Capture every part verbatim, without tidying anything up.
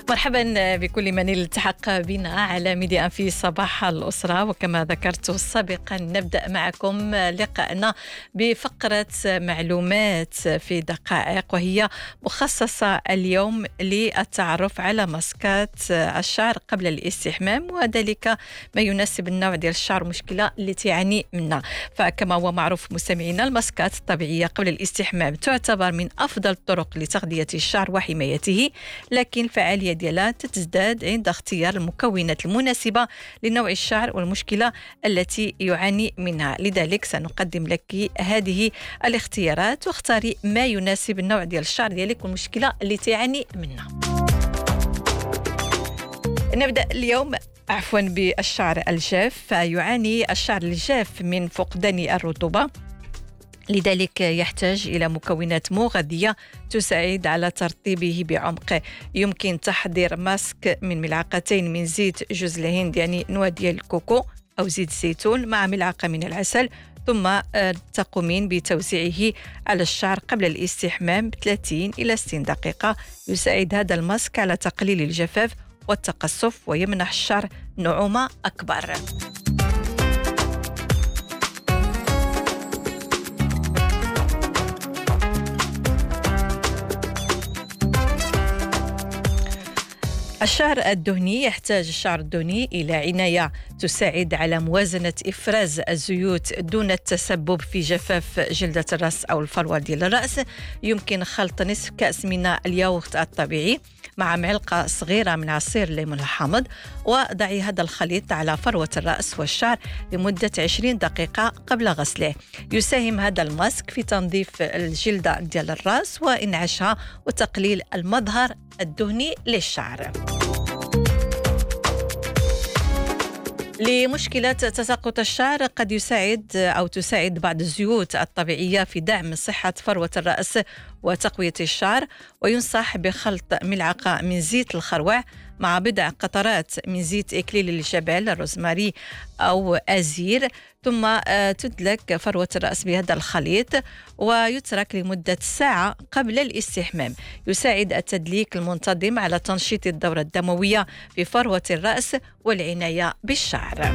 مرحبا بكل من التحق بنا على ميديا في صباح الأسرة. وكما ذكرت سابقا نبدأ معكم لقاءنا بفقرة معلومات في دقائق، وهي مخصصة اليوم للتعرف على ماسكات الشعر قبل الاستحمام، وذلك ما يناسب النوع ديال الشعر والمشكلة اللي تعاني منها. فكما هو معروف مستمعينا، الماسكات الطبيعية قبل الاستحمام تعتبر من أفضل الطرق لتغذية الشعر وحمايته، لكن الفعالية ديالها تتزداد عند اختيار المكونات المناسبة لنوع الشعر والمشكلة التي يعاني منها. لذلك سنقدم لك هذه الاختيارات، واختاري ما يناسب النوع ديال الشعر ديالك والمشكلة اللي تعاني منها. نبدأ اليوم عفوا بالشعر الجاف. فيعاني الشعر الجاف من فقدان الرطوبة، لذلك يحتاج إلى مكونات مغذية تساعد على ترطيبه بعمق. يمكن تحضير ماسك من ملعقتين من زيت جوز الهند، يعني نوى ديال الكوكو أو زيت الزيتون، مع ملعقة من العسل، ثم تقومين بتوزيعه على الشعر قبل الاستحمام ب ثلاثين إلى ستين دقيقة. يساعد هذا الماسك على تقليل الجفاف والتقصف، ويمنح الشعر نعومة أكبر. الشعر الدهني. يحتاج الشعر الدهني إلى عناية تساعد على موازنة إفراز الزيوت دون التسبب في جفاف جلدة الرأس أو الفروة ديال الرأس. يمكن خلط نصف كأس من الياغورت الطبيعي مع معلقة صغيرة من عصير الليمون الحامض، وضعي هذا الخليط على فروة الرأس والشعر لمدة عشرين دقيقة قبل غسله. يساهم هذا الماسك في تنظيف الجلدة ديال الرأس وإنعاشها وتقليل المظهر الدهني للشعر. لمشكلة تساقط الشعر، قد يساعد أو تساعد بعض الزيوت الطبيعية في دعم صحة فروة الرأس وتقوية الشعر. وينصح بخلط ملعقة من زيت الخروع مع بضع قطرات من زيت إكليل الجبل، الروزماري أو أزير، ثم تدلك فروة الرأس بهذا الخليط ويترك لمدة ساعة قبل الاستحمام. يساعد التدليك المنتظم على تنشيط الدورة الدموية في فروة الرأس والعناية بالشعر.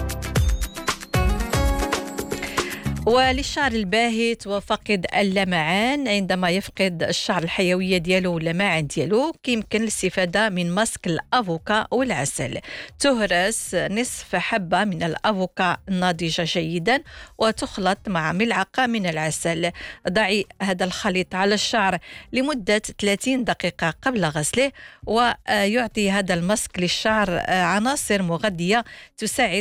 وللشعر الباهت وفقد اللمعان، عندما يفقد الشعر الحيوية ديالو واللمعان ديالو، يمكن الاستفادة من ماسك الأفوكا والعسل. تهرس نصف حبة من الأفوكا الناضجة جيدا وتخلط مع ملعقة من العسل. ضعي هذا الخليط على الشعر لمدة ثلاثين دقيقة قبل غسله، ويعطي هذا الماسك للشعر عناصر مغذية تساعد